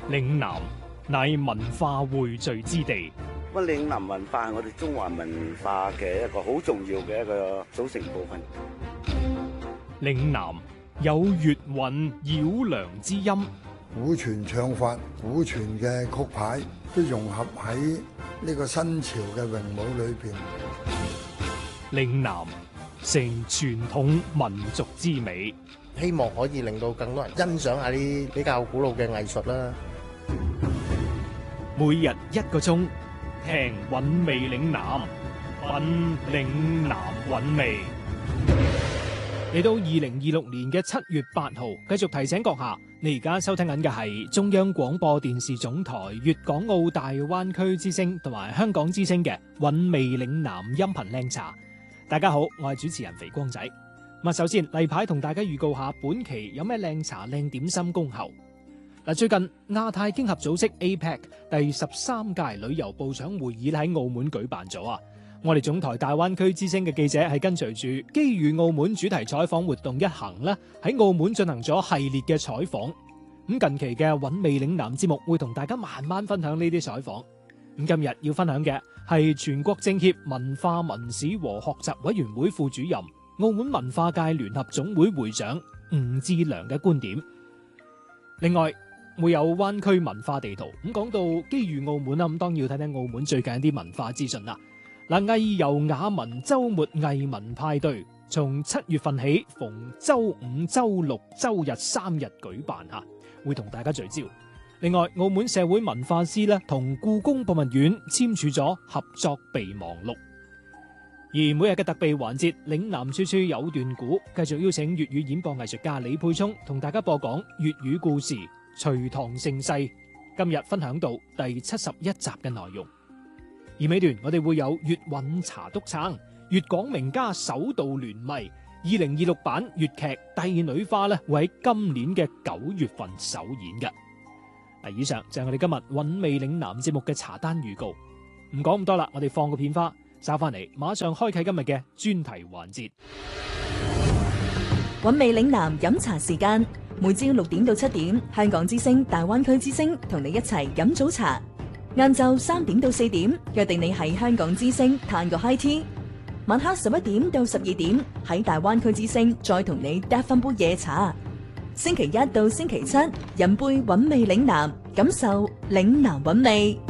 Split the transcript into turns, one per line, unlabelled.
嶺南乃文化匯聚之地。
咁嶺南文化係我哋中華文化嘅一個好重要嘅一個組成部分。
嶺南有粵韻繞梁之音，
古傳唱法、古傳嘅曲牌都融合喺呢個新潮嘅詠舞裏邊。
嶺南成傳統民族之美，
希望可以令到更多人欣賞下啲比較古老嘅藝術啦。
每日1個鐘，聽韻味嶺南，品嶺南韻味。嚟到2026年嘅7月8號，繼續提醒閣下，你而家收聽緊嘅係中央廣播電視總台粵港澳大灣區之聲同埋香港之聲嘅韻味嶺南音頻靚茶。大家好，我係主持人肥光仔。咁首先例牌同大家預告下本期有咩靚茶靚點心恭候。最近亞太經合組織 APEC 第13屆旅遊部長會議喺澳門舉辦咗啊！我哋總台大灣區之聲嘅記者係跟隨住機遇澳門主題採訪活動一行咧，喺澳門進行咗系列嘅採訪。咁近期嘅韻味嶺南節目會同大家慢慢分享呢啲採訪。咁今日要分享嘅係全國政協文化文史和學習委員會副主任、澳門文化界聯合總會會長吳志良嘅觀點。另外會有灣區文化地圖。咁講到機遇澳門啦，咁當然要睇睇澳門最近一啲文化資訊啦。藝遊雅文周末藝文派對從7月份起，逢周五、周六、周日3日舉辦吓，會同大家聚焦。另外，澳門社會文化司咧同故宮博物院簽署咗合作備忘錄。而每日嘅特備環節，嶺南處處有段古，繼續邀請粵語演播藝術家李沛聰同大家播講粵語故事《隋唐盛世》。今日分享到第71集嘅內容。而尾段我哋會有粵韻茶督撐，粵港名家首度聯袂，2026版粵劇《帝女花》咧會喺今年嘅9月份首演嘅。以上就係我哋今日韻味嶺南節目嘅茶單預告。唔講咁多啦，我哋放個片花，稍翻嚟馬上開啟今日嘅專題環節。
韻味嶺南飲茶時間，每朝6點到7點，香港之聲、大灣區之聲同你一齊飲早茶。晏晝3點到4點，約定你喺香港之聲嘆個 high tea。晚黑11點到12點，喺大灣區之聲再同你嗒翻杯夜茶。星期1到星期7，飲杯韻味嶺南，感受嶺南韻味。